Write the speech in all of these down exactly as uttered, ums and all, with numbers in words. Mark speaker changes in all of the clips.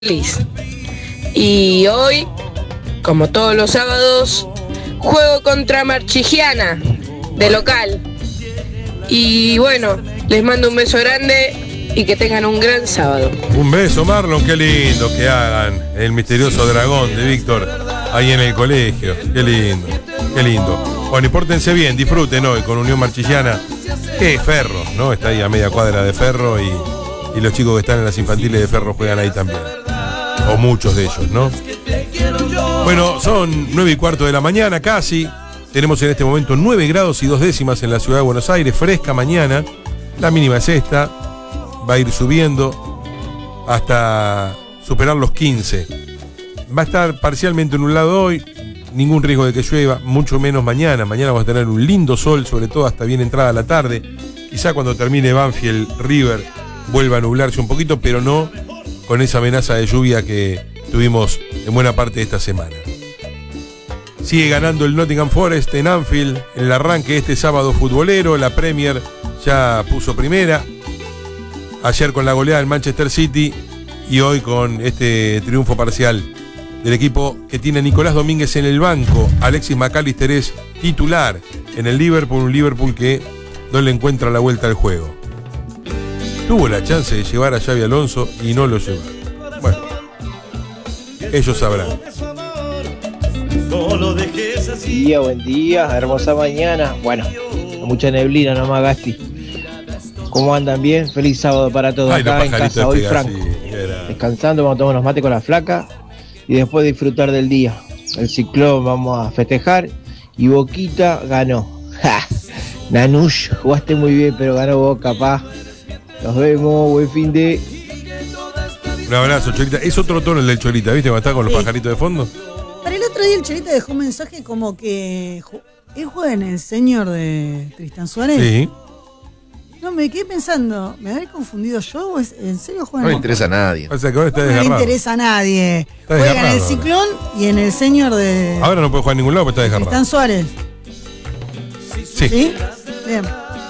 Speaker 1: feliz. Y hoy, como todos los sábados, juego contra Marchigiana, de local. Y bueno, les mando un beso grande y que tengan un gran sábado.
Speaker 2: Un beso, Marlon, qué lindo que hagan el misterioso dragón de Víctor ahí en el colegio. Qué lindo, qué lindo. Bueno, y pórtense bien, disfruten hoy con Unión Marchigiana. Que es Ferro, ¿no? Está ahí a media cuadra de Ferro y, y los chicos que están en las infantiles de Ferro juegan ahí también. O muchos de ellos, ¿no? Bueno, son nueve y cuarto de la mañana casi. Tenemos en este momento nueve grados y dos décimas en la ciudad de Buenos Aires. Fresca mañana. La mínima es esta. Va a ir subiendo hasta superar los quince. Va a estar parcialmente nublado hoy. Ningún riesgo de que llueva, mucho menos mañana. Mañana vamos a tener un lindo sol, sobre todo hasta bien entrada la tarde. Quizá cuando termine Banfield River vuelva a nublarse un poquito, pero no con esa amenaza de lluvia que tuvimos en buena parte de esta semana. Sigue ganando el Nottingham Forest en Anfield en el arranque de este sábado futbolero. La Premier ya puso primera. Ayer con la goleada del Manchester City y hoy con este triunfo parcial del equipo que tiene a Nicolás Domínguez en el banco. Alexis McAllister es titular en el Liverpool, un Liverpool que no le encuentra la vuelta al juego. Tuvo la chance de llevar a Xabi Alonso y no lo llevaron. Bueno, ellos sabrán.
Speaker 3: Buen día, buen día, hermosa mañana. Bueno, mucha neblina nomás, Gasti. ¿Cómo andan? Bien, feliz sábado para todos.
Speaker 2: Ay,
Speaker 3: acá en casa, hoy Franco. Descansando, vamos a tomar unos mates con la flaca y después disfrutar del día. El Ciclón vamos a festejar y Boquita ganó. ¡Ja! Nanush, jugaste muy bien, pero ganó Boca, pa. Nos vemos, buen fin de...
Speaker 2: Un abrazo, Cholita. Es otro tono el del Cholita, ¿viste? Cuando está con los
Speaker 4: Sí.
Speaker 2: pajaritos de fondo.
Speaker 4: Para el otro día el Cholita dejó un mensaje como que ju- él juega en el Señor de Tristan Suárez.
Speaker 2: Sí.
Speaker 4: No, me quedé pensando, ¿me habré confundido yo o es, en serio juega
Speaker 5: No
Speaker 4: en
Speaker 5: le
Speaker 4: el
Speaker 5: interesa a nadie.
Speaker 2: O sea que ahora está
Speaker 4: No le
Speaker 2: desgarrado.
Speaker 4: interesa a nadie.
Speaker 2: Está
Speaker 4: Juega en
Speaker 2: desgarrado
Speaker 4: el
Speaker 2: ahora.
Speaker 4: Ciclón y en el Señor de
Speaker 2: Ahora no puede jugar en ningún lado porque está
Speaker 4: Tristan
Speaker 2: desgarrado.
Speaker 4: Suárez.
Speaker 2: Sí.
Speaker 4: ¿Sí? Bien.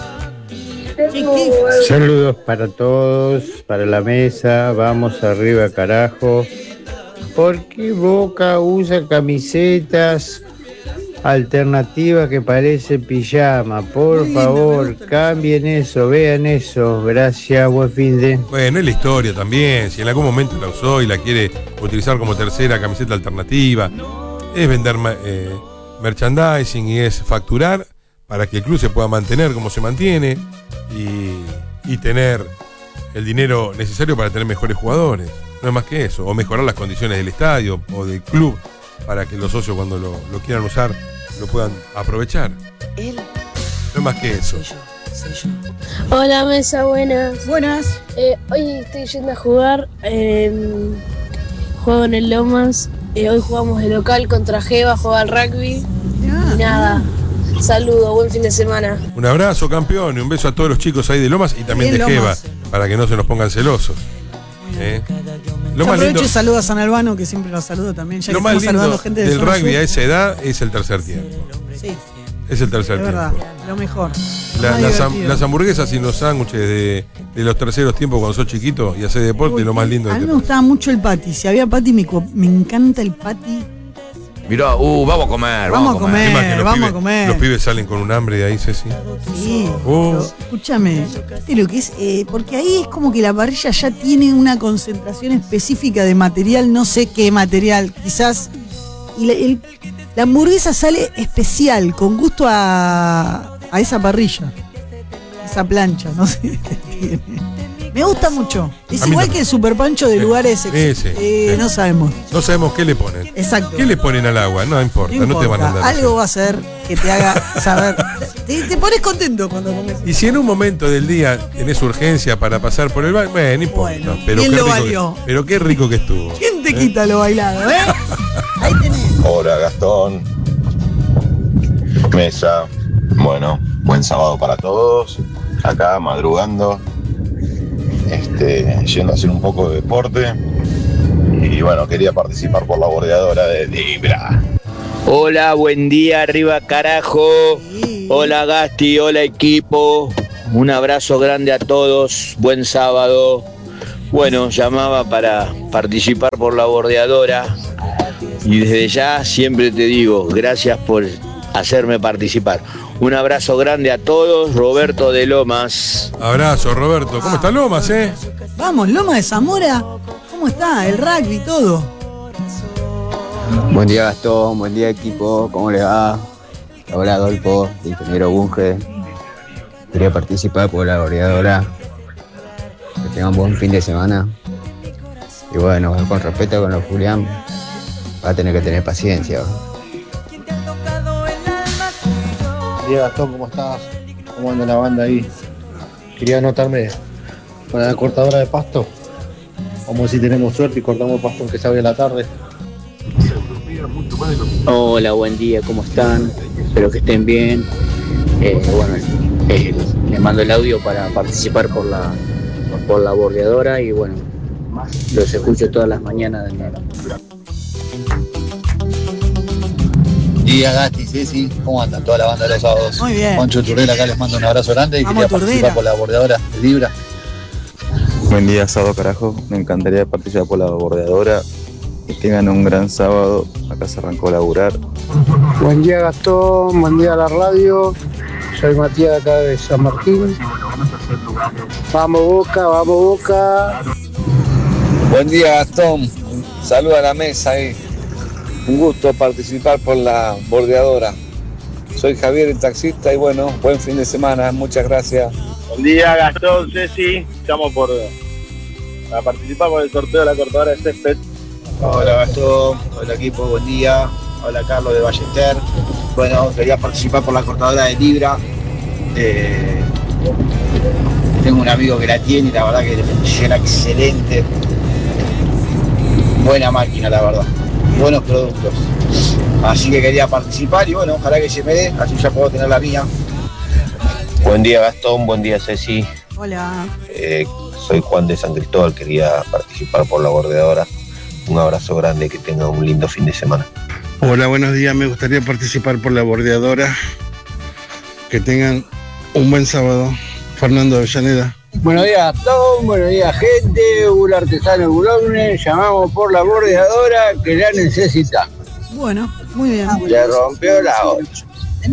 Speaker 4: Chiqui.
Speaker 6: Saludos para todos, para la mesa, vamos arriba carajo. ¿Por qué Boca usa camisetas alternativas que parecen pijama? Por
Speaker 4: Muy lindo, me
Speaker 6: favor,
Speaker 4: gusta.
Speaker 6: cambien eso, vean eso. Gracias, buen fin de...
Speaker 2: Bueno, es la historia también. Si en algún momento la usó y la quiere utilizar como tercera camiseta alternativa, es vender eh, merchandising y es facturar para que el club se pueda mantener como se mantiene y, y tener el dinero necesario para tener mejores jugadores. No es más que eso. O mejorar las condiciones del estadio o del club para que los socios cuando lo, lo quieran usar lo puedan aprovechar.
Speaker 7: Él
Speaker 2: No es más que eso.
Speaker 7: soy yo, soy yo.
Speaker 8: Hola mesa, buenas.
Speaker 4: Buenas.
Speaker 8: Eh, hoy estoy yendo a jugar, eh, juego en el Lomas, eh, hoy jugamos de local contra Jeva, juega al rugby
Speaker 4: Ah,
Speaker 8: y nada, saludo, buen fin de semana.
Speaker 2: Un abrazo, campeón, y un beso a todos los chicos ahí de Lomas y también
Speaker 4: Bien,
Speaker 2: de Jeva,
Speaker 4: Lomas.
Speaker 2: para que no se nos pongan celosos. ¿Eh? Lo
Speaker 4: Yo
Speaker 2: más
Speaker 4: aprovecho
Speaker 2: lindo,
Speaker 4: y saludo a San Albano, que siempre lo saludo también. Ya
Speaker 2: lo
Speaker 4: que
Speaker 2: más
Speaker 4: estamos
Speaker 2: lindo
Speaker 4: saludando gente de
Speaker 2: del
Speaker 4: zona
Speaker 2: rugby
Speaker 4: sur.
Speaker 2: a esa edad es el tercer tiempo.
Speaker 4: Sí,
Speaker 2: Es el tercer
Speaker 4: es verdad,
Speaker 2: tiempo.
Speaker 4: lo mejor.
Speaker 2: La-
Speaker 4: Más
Speaker 2: las, ham-
Speaker 4: divertido.
Speaker 2: las hamburguesas y los sándwiches de, de los terceros tiempos cuando sos chiquito y haces deporte
Speaker 4: Uy,
Speaker 2: es lo más lindo
Speaker 4: A
Speaker 2: que
Speaker 4: mí
Speaker 2: te
Speaker 4: me gustaba mucho el patty. Si había patty, me, co- me encanta el patty.
Speaker 5: Mirá, uh, vamos a comer, vamos,
Speaker 4: Vamos a comer.
Speaker 2: Es más que los
Speaker 4: vamos a
Speaker 2: pibes-
Speaker 4: comer.
Speaker 2: Los pibes salen con un hambre de ahí, Ceci.
Speaker 4: Sí,
Speaker 2: Oh.
Speaker 4: pero escúchame, ¿viste lo que es? Eh, porque ahí es como que la parrilla ya tiene una concentración específica de material, no sé qué material, quizás. Y la, el- la hamburguesa sale especial, con gusto a, a esa parrilla, esa plancha, no sé qué tiene. Me gusta mucho. Es
Speaker 2: A mí
Speaker 4: igual
Speaker 2: también.
Speaker 4: que el super pancho de
Speaker 2: Sí.
Speaker 4: lugares.
Speaker 2: Sí, sí,
Speaker 4: eh,
Speaker 2: sí.
Speaker 4: No sabemos.
Speaker 2: No sabemos qué le ponen.
Speaker 4: Exacto.
Speaker 2: ¿Qué le ponen al agua? No importa, no, te van a andar.
Speaker 4: Algo va a ser que te haga saber. Te, te pones contento cuando comes.
Speaker 2: Y si en un momento del día tenés urgencia para pasar por el baño, bueno, no importa.
Speaker 4: Bueno,
Speaker 2: pero,
Speaker 4: bien
Speaker 2: qué
Speaker 4: lo
Speaker 2: rico
Speaker 4: valió.
Speaker 2: que, pero qué rico que estuvo.
Speaker 4: ¿Quién te quita lo bailado, eh? Ahí tenés.
Speaker 9: Hola Gastón, mesa, bueno, buen sábado para todos, acá madrugando, este, yendo a hacer un poco de deporte y bueno, quería participar por la bordeadora de Libra.
Speaker 10: Hola, buen día, arriba carajo.
Speaker 4: Sí.
Speaker 10: Hola Gasti, hola equipo. Un abrazo grande a todos, buen sábado. Bueno, llamaba para participar por la bordeadora y desde ya siempre te digo, gracias por hacerme participar. Un abrazo grande a todos, Roberto de Lomas.
Speaker 2: Abrazo, Roberto. ¿Cómo está Lomas, eh?
Speaker 4: Vamos, Loma de Zamora. ¿Cómo está? El rugby, todo.
Speaker 7: Buen día, Gastón. Buen día, equipo. ¿Cómo les va? Hola, Adolfo, de Ingeniero Bunge. Quería participar por la bordeadora. Que tengan buen fin de semana. Y bueno, con respeto con los Julián, va a tener que tener paciencia.
Speaker 3: Buen día, Gastón, ¿cómo estás? ¿Cómo anda la banda ahí? Quería anotarme para la cortadora de pasto. Vamos a ver si tenemos suerte y cortamos pasto aunque salga en la tarde.
Speaker 11: Hola, buen día, ¿cómo están? Espero que estén bien. Eh, bueno, eh, les mando el audio para participar por la por la bordeadora y bueno, los escucho todas las mañanas de enero.
Speaker 12: Buen día, Gasti, Ceci, ¿cómo andan? Toda la banda de los sábados.
Speaker 4: Muy bien.
Speaker 12: Juancho Turrell acá les mando un abrazo grande y
Speaker 4: Vamos,
Speaker 12: quería participar
Speaker 4: Turdera.
Speaker 12: por la bordeadora de Libra.
Speaker 13: Buen día, sábado carajo. Me encantaría participar por la bordeadora. Que tengan un gran sábado. Acá se arrancó a laburar.
Speaker 6: Buen día, Gastón. Buen día a la radio. Soy Matías acá de San Martín. Vamos Boca, vamos Boca.
Speaker 14: Buen día, Gastón. Saluda a la mesa ahí. Un gusto participar por la bordeadora. Soy Javier, el taxista, y bueno, buen fin de semana. Muchas gracias.
Speaker 15: Buen día, Gastón, Ceci. Estamos por para participar por el sorteo de la cortadora de césped.
Speaker 3: Hola, Gastón. Hola, equipo. Buen día. Hola, Carlos de Ballester. Bueno, quería participar por la cortadora de Libra. Eh, tengo un amigo que la tiene y la verdad que le funciona excelente. Buena máquina, la verdad. Buenos productos. Así que quería participar y bueno, ojalá que se me dé, así ya puedo tener la mía.
Speaker 16: Buen día, Gastón. Buen día, Ceci.
Speaker 4: Hola.
Speaker 16: Eh, soy Juan de San Cristóbal. Quería participar por la bordeadora. Un abrazo grande, que tenga un lindo fin de semana.
Speaker 17: Hola, buenos días. Me gustaría participar por la bordeadora. Que tengan un buen sábado. Fernando de Avellaneda.
Speaker 18: Buenos días, Tom. Buenos días, gente. Un artesano Bulogne. Llamamos por la bordeadora que la necesita.
Speaker 4: Bueno, muy bien.
Speaker 18: Le rompió la ocho.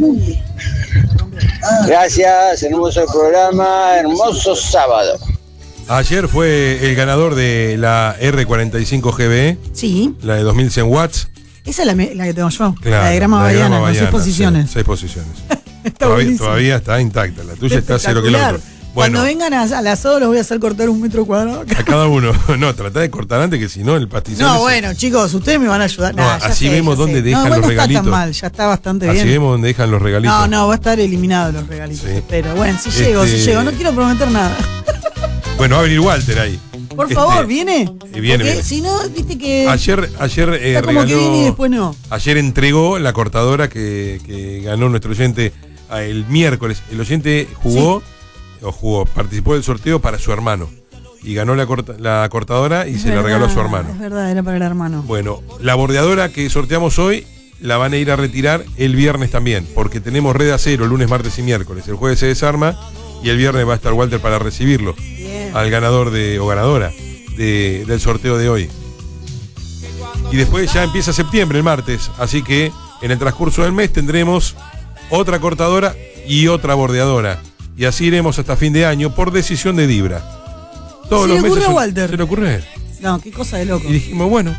Speaker 18: Gracias, hermoso programa, hermoso sábado.
Speaker 2: Ayer fue el ganador de la R cuarenta y cinco G B E.
Speaker 4: Sí.
Speaker 2: La de dos mil cien watts.
Speaker 4: Esa es la, me- la que tengo yo.
Speaker 2: Claro,
Speaker 4: la de grama
Speaker 2: la de
Speaker 4: bahiana,
Speaker 2: grama
Speaker 4: con seis
Speaker 2: bahiana,
Speaker 4: posiciones.
Speaker 2: sí, seis posiciones.
Speaker 4: Está
Speaker 2: todavía,
Speaker 4: buenísimo.
Speaker 2: todavía está intacta. La tuya está a cero
Speaker 4: Espectacular.
Speaker 2: kilómetros. Bueno,
Speaker 4: Cuando vengan a- al asado los voy a hacer cortar un metro cuadrado.
Speaker 2: a cada uno. No, tratá de cortar antes, que si no, el pastizal.
Speaker 4: No,
Speaker 2: ese-
Speaker 4: bueno, chicos, ustedes me van a ayudar.
Speaker 2: No,
Speaker 4: Nah, ya
Speaker 2: así
Speaker 4: sé,
Speaker 2: vemos
Speaker 4: ya
Speaker 2: dónde
Speaker 4: sé.
Speaker 2: dejan
Speaker 4: no,
Speaker 2: los
Speaker 4: bueno,
Speaker 2: regalitos.
Speaker 4: No está tan mal, ya está bastante
Speaker 2: Así
Speaker 4: bien.
Speaker 2: vemos dónde dejan los regalitos.
Speaker 4: No, no, va a estar eliminado los regalitos.
Speaker 2: Sí.
Speaker 4: Pero bueno, si llego,
Speaker 2: Este-
Speaker 4: si llego, no quiero prometer nada.
Speaker 2: Bueno, va a venir Walter ahí.
Speaker 4: Por
Speaker 2: Este,
Speaker 4: favor, ¿viene?
Speaker 2: eh, viene,
Speaker 4: Porque
Speaker 2: viene.
Speaker 4: si no, viste que.
Speaker 2: Ayer, ayer eh,
Speaker 4: está como
Speaker 2: regaló.
Speaker 4: que viene y después no.
Speaker 2: Ayer entregó la cortadora que, que ganó nuestro oyente ah, el miércoles. El oyente jugó, o jugó, participó del sorteo para su hermano. Y ganó la, corta- la cortadora y
Speaker 4: Es
Speaker 2: se la
Speaker 4: verdad,
Speaker 2: regaló a su hermano.
Speaker 4: Es verdad, era para el hermano.
Speaker 2: Bueno, la bordeadora que sorteamos hoy la van a ir a retirar el viernes también, porque tenemos red a cero lunes, martes y miércoles. El jueves se desarma y el viernes va a estar Walter para recibirlo al ganador de o ganadora de- del sorteo de hoy. Y después ya empieza septiembre, el martes, así que en el transcurso del mes tendremos otra cortadora y otra bordeadora. Y así iremos hasta fin de año por decisión de Dibra. Todos
Speaker 4: Se
Speaker 2: los
Speaker 4: le
Speaker 2: meses
Speaker 4: ocurrió a
Speaker 2: se-
Speaker 4: Walter.
Speaker 2: se le ocurre a él.
Speaker 4: No, qué cosa de loco.
Speaker 2: Y dijimos, bueno,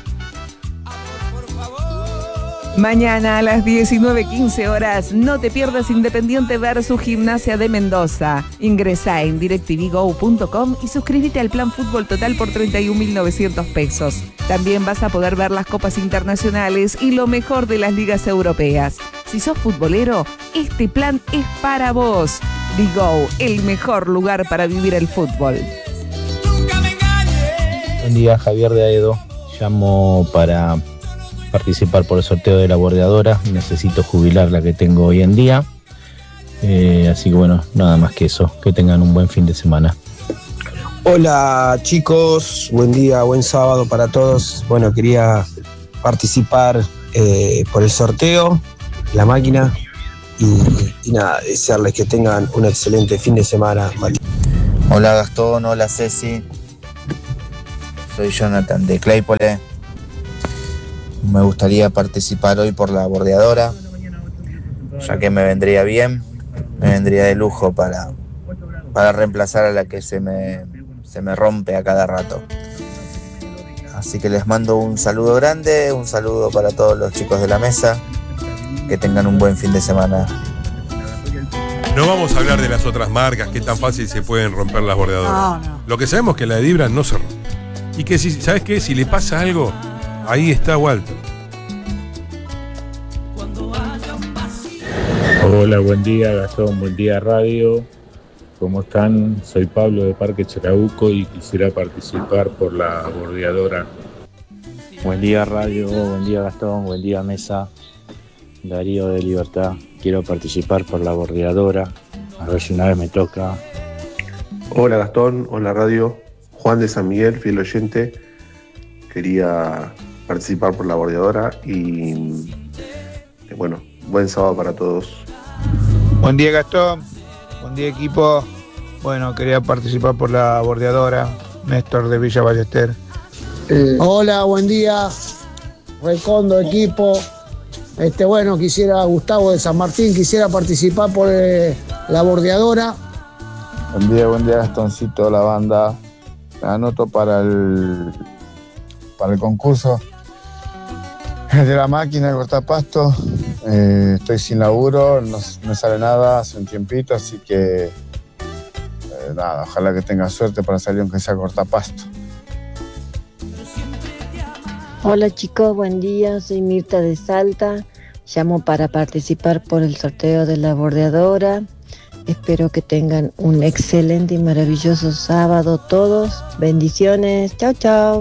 Speaker 19: Mañana a las diecinueve quince horas, no te pierdas Independiente versus Gimnasia de Mendoza. Ingresá en directv go punto com y suscríbete al plan Fútbol Total por treinta y un mil novecientos pesos. También vas a poder ver las copas internacionales y lo mejor de las ligas europeas. Si sos futbolero, este plan es para vos. Digo, el mejor lugar para vivir el fútbol.
Speaker 20: Buen día, Javier de Aedo. Llamo para participar por el sorteo de la bordeadora. Necesito jubilar la que tengo hoy en día. Eh, así que bueno, nada más que eso. Que tengan un buen fin de semana.
Speaker 21: Hola chicos, buen día, buen sábado para todos. Bueno, quería participar eh, por el sorteo, la máquina, y, y nada, desearles que tengan un excelente fin de semana.
Speaker 22: Hola Gastón, hola Ceci.
Speaker 1: soy Jonathan de Claypole. Me gustaría participar hoy por la bordeadora, ya que me vendría bien, me vendría de lujo para, para reemplazar a la que se me, se me rompe a cada rato. Así que les mando un saludo grande, un saludo para todos los chicos de la mesa, que tengan un buen fin de semana.
Speaker 2: No vamos a hablar de las otras marcas, que tan fácil se pueden romper las bordeadoras.
Speaker 4: No, no.
Speaker 2: Lo que sabemos es que la de Vibra no se rompe. Y que si, ¿sabes qué? Si le pasa algo, ahí está Walter.
Speaker 22: Hola, buen día Gastón, buen día radio. ¿Cómo están? Soy Pablo de Parque Chacabuco y quisiera participar por la bordeadora.
Speaker 20: Buen día radio, buen día Gastón, buen día mesa. Darío de Libertad, quiero participar por la bordeadora. A ver si una vez me toca.
Speaker 23: Hola Gastón, hola radio. Juan de San Miguel, fiel oyente. Quería participar por la bordeadora y bueno, buen sábado para todos.
Speaker 18: Buen día Gastón, buen día equipo. Bueno, quería participar por la bordeadora. Néstor de Villa Ballester.
Speaker 6: Eh, Hola, buen día. Recondo equipo. Este, bueno, quisiera, Gustavo de San Martín, quisiera participar por eh, la bordeadora.
Speaker 13: Buen día, buen día Gastoncito, la banda. Me anoto para el para el concurso de la máquina de cortapasto. Eh, estoy sin laburo, no me sale nada hace un tiempito, así que eh, nada, ojalá que tenga suerte para salir aunque sea cortapasto.
Speaker 24: Hola chicos, buen día, soy Mirta de Salta, llamo para participar por el sorteo de la bordeadora. Espero que tengan un excelente y maravilloso sábado todos. Bendiciones, chao chao.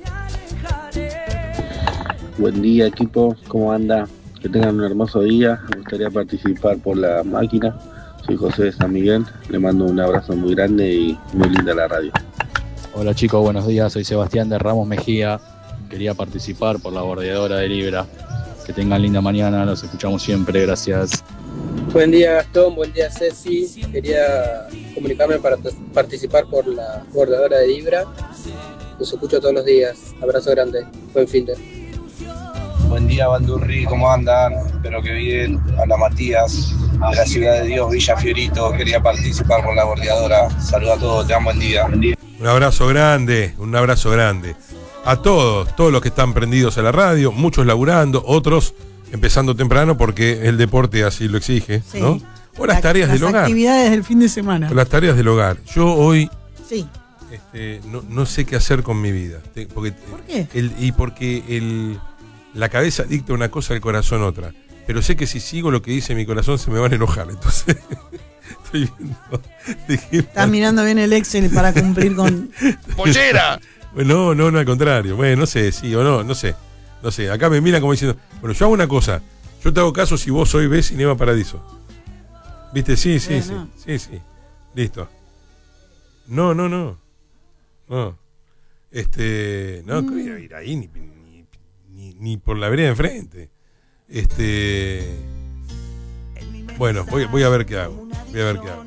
Speaker 25: Buen día equipo, ¿cómo anda? Que tengan un hermoso día. Me gustaría participar por la máquina. Soy José de San Miguel, le mando un abrazo muy grande y muy linda la radio.
Speaker 26: Hola chicos, buenos días, soy Sebastián de Ramos Mejía. Quería participar por la bordeadora de Libra. Que tengan linda mañana, los escuchamos siempre, gracias.
Speaker 27: Buen día Gastón, buen día Ceci. Quería comunicarme para participar por la bordeadora de Libra. Los escucho todos los días. Abrazo grande, buen fin de.
Speaker 28: Buen día Bandurri, ¿cómo andan? Espero que bien. Habla Matías de la Ciudad de Dios, Villa Fiorito. Quería participar por la bordeadora. Saludos a todos, te dan buen día.
Speaker 2: Un abrazo grande, un abrazo grande. A todos, todos los que están prendidos a la radio, muchos laburando, otros empezando temprano porque el deporte así lo exige, sí, ¿no? O las la, tareas
Speaker 4: las
Speaker 2: del hogar.
Speaker 4: Las actividades del fin de semana.
Speaker 2: O las tareas del hogar. Yo hoy
Speaker 4: sí.
Speaker 2: este, no, no sé qué hacer con mi vida. Porque,
Speaker 4: ¿por qué?
Speaker 2: El, y porque el, la cabeza dicta una cosa, el corazón otra. Pero sé que si sigo lo que dice mi corazón se me van a enojar. Entonces, estoy viendo.
Speaker 4: Estás mirando bien el Excel para cumplir con.
Speaker 2: ¡Pollera! No, no, no, al contrario. Bueno, no sé, sí o no, no sé. No sé, acá me miran como diciendo, bueno, yo hago una cosa, yo te hago caso si vos hoy ves Cinema Paradiso. ¿Viste? Sí, sí, sí, no. sí, sí. Listo. No, no, no. No. Este, no, mm. voy a ir ahí ni, ni, ni, ni por la vereda enfrente. Este. Bueno, voy, voy a ver qué hago. Voy a ver qué hago.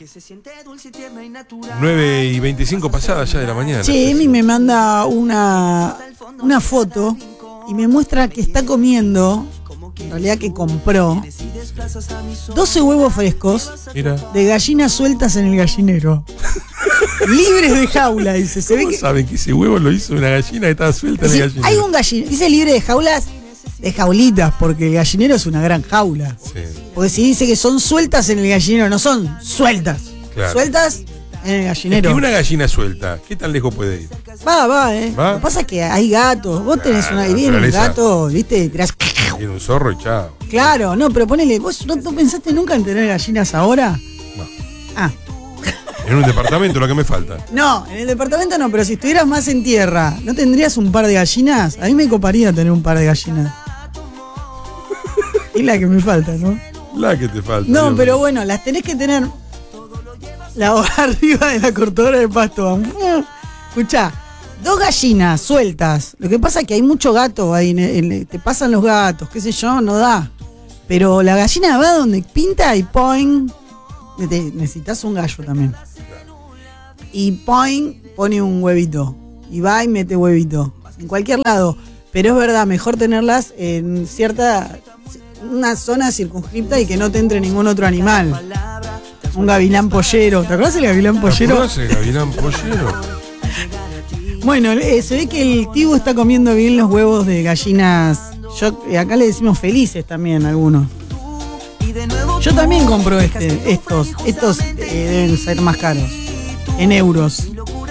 Speaker 2: nueve y veinticinco pasadas ya de la mañana.
Speaker 4: Sí, Emi me manda una, una foto y me muestra que está comiendo, en realidad que compró, doce huevos frescos.
Speaker 2: Mira.
Speaker 4: De gallinas sueltas en el gallinero. Libres de jaula, dice. Se
Speaker 2: ¿Cómo
Speaker 4: ve que
Speaker 2: saben que ese huevo lo hizo una gallina que estaba suelta
Speaker 4: dice,
Speaker 2: en el gallinero?
Speaker 4: Hay un gallinero, dice libre de jaulas, de jaulitas, porque el gallinero es una gran jaula.
Speaker 2: Sí.
Speaker 4: Porque si dice que son sueltas en el gallinero, no son sueltas.
Speaker 2: Claro.
Speaker 4: Sueltas en el gallinero.
Speaker 2: Es que una gallina suelta, ¿qué tan lejos puede ir?
Speaker 4: Va, va, eh.
Speaker 2: ¿Va?
Speaker 4: Lo que pasa es que hay gatos. Vos tenés
Speaker 2: Ah,
Speaker 4: una
Speaker 2: la
Speaker 4: viene un
Speaker 2: naturaleza.
Speaker 4: gato, ¿viste? Tirás.
Speaker 2: Tiene un zorro y chao.
Speaker 4: Claro, no, pero ponele, ¿vos no, no pensaste nunca en tener gallinas ahora?
Speaker 2: No.
Speaker 4: Ah.
Speaker 2: En un departamento lo que me falta.
Speaker 4: No, en el departamento no, pero si estuvieras más en tierra, ¿no tendrías un par de gallinas? A mí me coparía tener un par de gallinas. Es la que me falta, ¿no?
Speaker 2: La que te falta.
Speaker 4: No,
Speaker 2: Dios
Speaker 4: pero
Speaker 2: mío.
Speaker 4: bueno, las tenés que tener la arriba de la cortadora de pasto. Escuchá, dos gallinas sueltas. Lo que pasa es que hay mucho gato ahí, en el- te pasan los gatos, qué sé yo, no da. Pero la gallina va donde pinta y poing. Te- necesitas un gallo también. Y poing pone un huevito. y va y mete huevito. En cualquier lado. Pero es verdad, mejor tenerlas en cierta, una zona circunscripta y que no te entre ningún otro animal. Un gavilán pollero. ¿Te acuerdas del gavilán pollero?
Speaker 2: ¿Te acuerdas del gavilán pollero?
Speaker 4: Bueno, eh, se ve que el Tibu está comiendo bien los huevos de gallinas. Yo, eh, acá le decimos felices también a algunos. Yo también compro este, estos. Estos eh, deben ser más caros. En euros.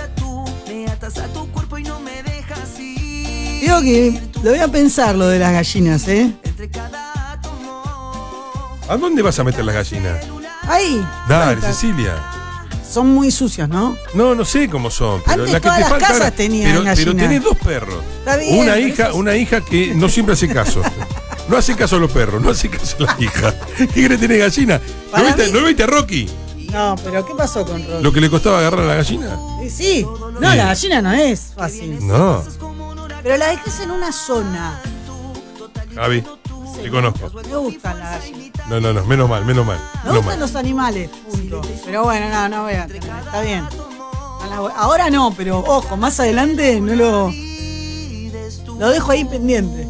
Speaker 4: Creo que lo voy a pensar lo de las gallinas, ¿eh?
Speaker 2: ¿A dónde vas a meter las gallinas?
Speaker 4: Ahí.
Speaker 2: Dale, Cecilia.
Speaker 4: Son muy sucias, ¿no?
Speaker 2: No, no sé cómo son. Pero
Speaker 4: Antes
Speaker 2: la que
Speaker 4: todas
Speaker 2: te
Speaker 4: las
Speaker 2: falta
Speaker 4: casas
Speaker 2: ahora-
Speaker 4: tenían
Speaker 2: pero, pero
Speaker 4: gallinas.
Speaker 2: tenés dos perros.
Speaker 4: Está bien,
Speaker 2: Una
Speaker 4: pero
Speaker 2: hija,
Speaker 4: eso-
Speaker 2: una hija que no siempre hace caso. No hace caso a los perros, no hace caso a la hija. ¿Qué crees tener gallina? ¿No
Speaker 4: Para
Speaker 2: viste,
Speaker 4: mí-
Speaker 2: ¿No viste a Rocky?
Speaker 4: No, pero ¿qué pasó con Rocky?
Speaker 2: Lo que le costaba agarrar a la gallina.
Speaker 4: Eh, Sí, no,
Speaker 2: Sí.
Speaker 4: la gallina no es fácil.
Speaker 2: No,
Speaker 4: Pero la dejas en una zona.
Speaker 2: Javi, te conozco.
Speaker 4: Me gustan las gallinas.
Speaker 2: No, no, no, menos mal, menos mal.
Speaker 4: Me
Speaker 2: Menos
Speaker 4: gustan
Speaker 2: mal.
Speaker 4: los animales, punto. Pero bueno, no, no voy a tener, está bien. Ahora no, pero ojo, más adelante no lo. Lo dejo ahí pendiente.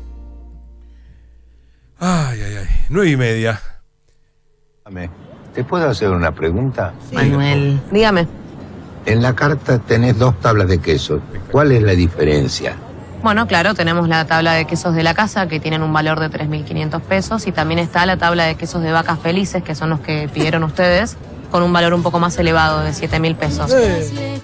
Speaker 2: Ay, ay, ay. Nueve y media.
Speaker 5: ¿Te puedo hacer una pregunta?
Speaker 7: Manuel, dígame.
Speaker 5: En la carta tenés dos tablas de queso. ¿Cuál es la diferencia?
Speaker 7: Bueno, claro, tenemos la tabla de quesos de la casa que tienen un valor de tres mil quinientos pesos y también está la tabla de quesos de vacas felices, que son los que pidieron ustedes, con un valor un poco más elevado de siete mil pesos.
Speaker 4: Sí.